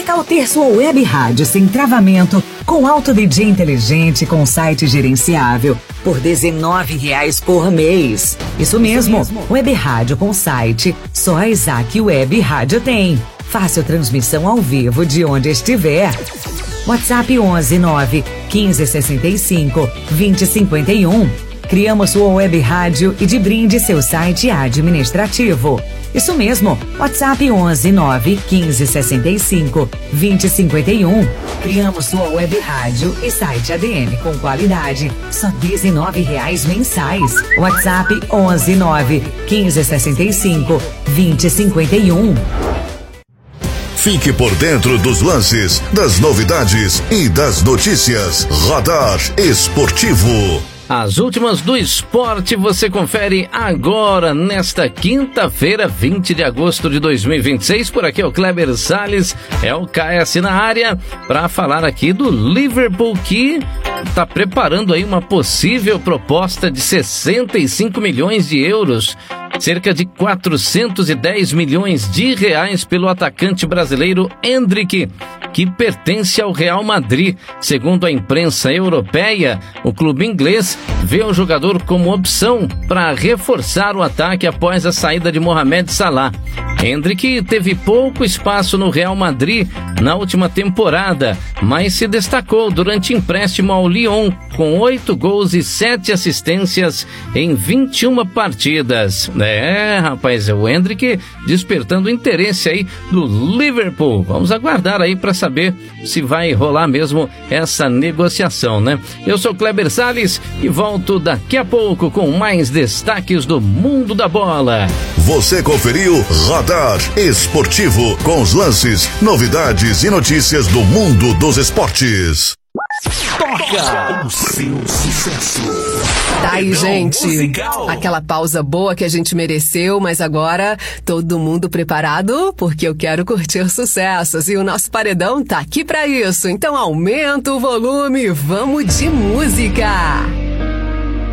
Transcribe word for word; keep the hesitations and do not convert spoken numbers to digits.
tal ter sua web rádio sem travamento, com alto D J inteligente, com site gerenciável, por dezenove reais por mês? Isso mesmo, Isso mesmo. Web rádio com site, só a Isaac Web Rádio tem. Fácil transmissão ao vivo de onde estiver. WhatsApp onze nove quinze sessenta e cinco vinte cinquenta e um. Criamos sua web rádio e de brinde seu site administrativo. Isso mesmo, WhatsApp onze nove quinze sessenta e cinco vinte cinquenta e um. Criamos sua web rádio e site A D M com qualidade, só dezenove reais mensais. WhatsApp onze nove quinze sessenta e cinco vinte cinquenta e um. Fique por dentro dos lances, das novidades e das notícias. Radar Esportivo. As últimas do esporte você confere agora, nesta quinta-feira, vinte de agosto de dois mil e vinte e seis. Por aqui é o Kleber Salles, é o K S na área, para falar aqui do Liverpool, que está preparando aí uma possível proposta de sessenta e cinco milhões de euros, cerca de quatrocentos e dez milhões de reais pelo atacante brasileiro Endrick, que pertence ao Real Madrid. Segundo a imprensa europeia, o clube inglês vê o jogador como opção para reforçar o ataque após a saída de Mohamed Salah. Endrick teve pouco espaço no Real Madrid na última temporada, mas se destacou durante empréstimo ao Lyon, com oito gols e sete assistências em vinte e uma partidas. É, rapaz, é o Endrick despertando interesse aí do Liverpool. Vamos aguardar aí para saber se vai rolar mesmo essa negociação, né? Eu sou Kleber Salles e volto daqui a pouco com mais destaques do mundo da bola. Você conferiu Radar Esportivo, com os lances, novidades e notícias do mundo dos esportes. Toca o seu sucesso. Tá aí, gente. Musical. Aquela pausa boa que a gente mereceu, mas agora todo mundo preparado? Porque eu quero curtir sucessos e o nosso paredão tá aqui pra isso. Então aumenta o volume, vamos de música.